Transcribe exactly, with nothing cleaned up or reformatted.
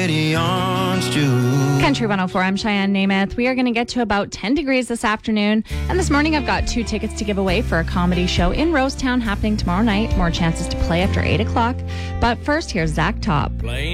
already on you. Country one oh four, I'm Cheyenne Namath. We are going to get to about ten degrees this afternoon. And this morning I've got two tickets to give away for a comedy show in Rosetown happening tomorrow night. More chances to play after eight o'clock. But first, here's Zach Top. Playing